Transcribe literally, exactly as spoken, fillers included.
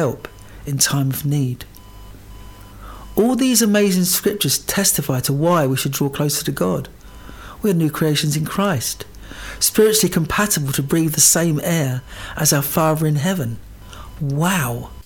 help in time of need. All these amazing scriptures testify to why we should draw closer to God. We are new creations in Christ, spiritually compatible to breathe the same air as our Father in heaven. Wow!